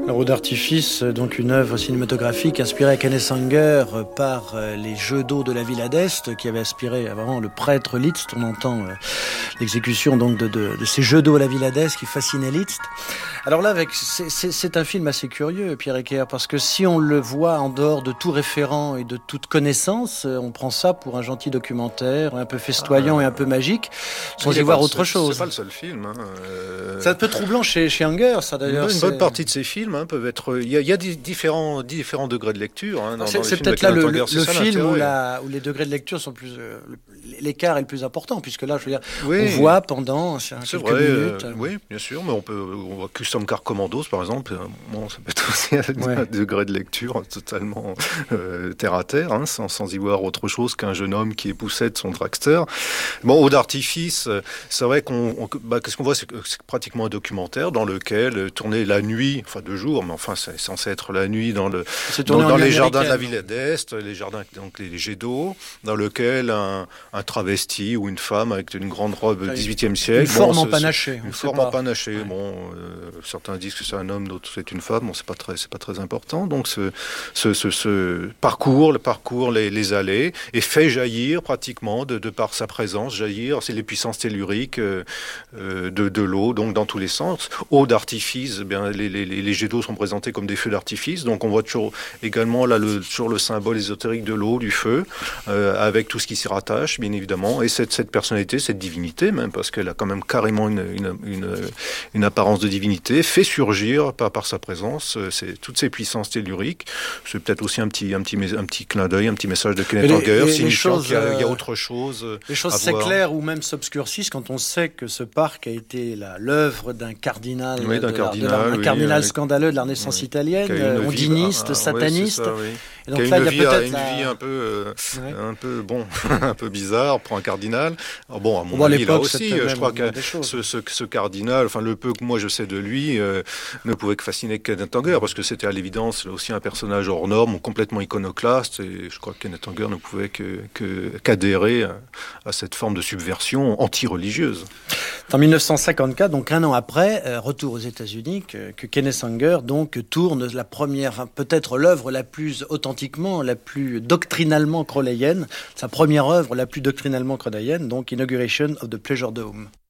Le Roue d'artifice, donc une œuvre cinématographique inspirée à Kenneth Anger par les jeux d'eau de la Villa d'Est, qui avait inspiré vraiment le prêtre Liszt. On entend l'exécution donc de ces jeux d'eau à la Villa d'Est qui fascinaient Liszt. Alors là, c'est un film assez curieux, Pierre Eckert, parce que si on le voit en dehors de tout référent et de toute connaissance, on prend ça pour un gentil documentaire, un peu festoyant et un peu magique, sans y voir autre chose. C'est pas le seul film. C'est un peu troublant chez Anger, ça d'ailleurs. Une bonne partie de ces films peuvent être. Il y a des différents degrés de lecture. C'est peut-être là le film où les degrés de lecture sont plus. L'écart est le plus important, puisque là, je veux dire, on voit pendant quelques minutes. Oui, bien sûr, mais on voit Custom Car Commandos, par exemple. Bon, ça peut être aussi un degré de lecture totalement terre à terre, sans y voir autre chose qu'un jeune homme qui époussette son dragster. Bon, Roue d'artifice, c'est vrai qu'est-ce qu'on voit, c'est pratiquement un documentaire dans lequel tourné la nuit, enfin 2 jours, mais enfin c'est censé être la nuit dans les jardins de la Villa d'Est, les jardins, donc les jets d'eau, dans lequel un travesti ou une femme avec une grande robe 18e siècle. Une forme empanachée. Certains disent que c'est un homme, d'autres c'est une femme. Bon, c'est pas très important. Donc ce parcours les allées et fait jaillir pratiquement de par sa présence, c'est les puissances telluriques de l'eau, donc dans tous les sens. Eau d'artifice, les jets d'eau sont présentés comme des feux d'artifice. Donc on voit toujours également là toujours le symbole ésotérique de l'eau, du feu, avec tout ce qui s'y rattache, bien évidemment. Et cette personnalité, cette divinité même, parce qu'elle a quand même carrément une apparence de divinité, fait surgir par sa présence toutes ces puissances telluriques. C'est peut-être aussi un petit clin d'œil, un petit message de Kenneth Anger, signifiant qu'il y a autre chose. Les choses s'éclairent ou même s'obscurcissent quand on sait que ce parc a été l'œuvre d'un cardinal, un cardinal scandaleux de la Renaissance italienne, ondiniste, sataniste. Et donc là, il y a une vie un peu bizarre pour un cardinal. Alors bon, à mon avis, là aussi, je crois que ce cardinal, enfin le peu que moi je sais de lui, ne pouvait que fasciner Kenneth Anger, parce que c'était à l'évidence aussi un personnage hors norme, complètement iconoclaste, et je crois que Kenneth Anger ne pouvait qu'adhérer à cette forme de subversion anti-religieuse. En 1954, donc un an après, retour aux États-Unis, que Kenneth Anger donc tourne la première, peut-être l'œuvre la plus authentiquement, la plus doctrinalement crowleyenne, sa première œuvre la plus doctrinalement crowleyenne, donc Inauguration of the Pleasure Dome.